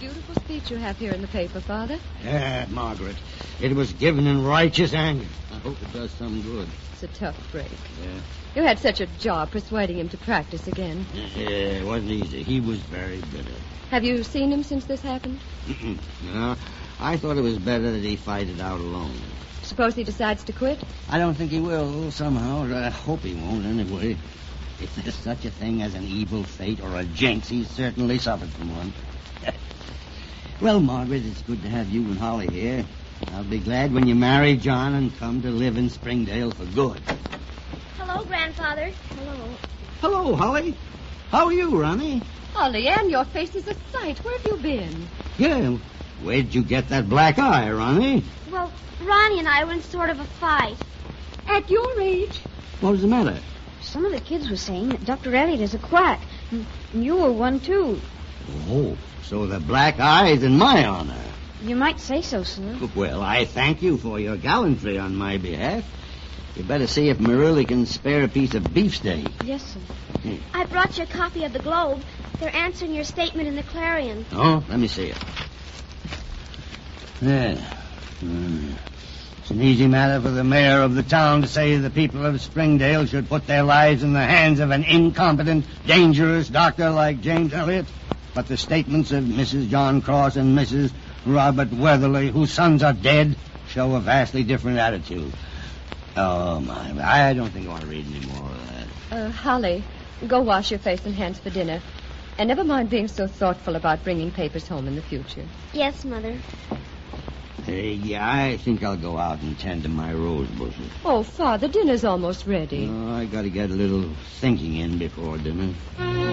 beautiful speech you have here in the paper, Father. Yeah, Margaret. It was given in righteous anger. I hope it does some good. It's a tough break. Yeah. You had such a job persuading him to practice again. Yeah, it wasn't easy. He was very bitter. Have you seen him since this happened? No, I thought it was better that he fight it out alone. Suppose he decides to quit? I don't think he will, somehow. I hope he won't, anyway. If there's such a thing as an evil fate or a jinx, he's certainly suffered from one. Well, Margaret, it's good to have you and Holly here. I'll be glad when you marry John and come to live in Springdale for good. Hello, Grandfather. Hello. Hello, Holly. How are you, Ronnie? Oh, Leanne, your face is a sight. Where have you been? Yeah, where'd you get that black eye, Ronnie? Well, Ronnie and I were in sort of a fight. At your age? What was the matter? Some of the kids were saying that Dr. Elliot is a quack. And you were one, too. Oh, so the black eye's in my honor. You might say so, sir. Well, I thank you for your gallantry on my behalf. You better see if Marilla can spare a piece of beefsteak. Yes, sir. I brought you a copy of the Globe. They're answering your statement in the Clarion. Oh, let me see it. There. It's an easy matter for the mayor of the town to say the people of Springdale should put their lives in the hands of an incompetent, dangerous doctor like James Elliot. But the statements of Mrs. John Cross and Mrs. Robert Weatherly, whose sons are dead, show a vastly different attitude. Oh, my. I don't think I want to read any more of that. Holly, go wash your face and hands for dinner. And never mind being so thoughtful about bringing papers home in the future. Yes, Mother. Yeah, I think I'll go out and tend to my rose bushes. Oh, Father, dinner's almost ready. Oh, I got to get a little thinking in before dinner.